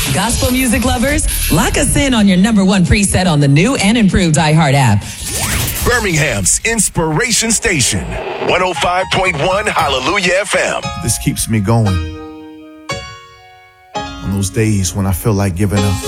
Gospel music lovers, lock us in on your number one preset on the new and improved iHeart app. Birmingham's Inspiration Station, 105.1 Hallelujah FM. This keeps me going on those days when I feel like giving up.